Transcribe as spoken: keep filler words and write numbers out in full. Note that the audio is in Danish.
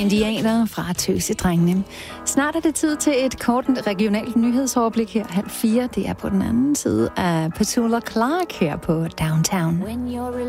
Indianer fra Tøsedrengene. Snart er det tid til et kort regionalt nyhedsoverblik her halv fire. Det er på den anden side af Petula Clark her på Downtown.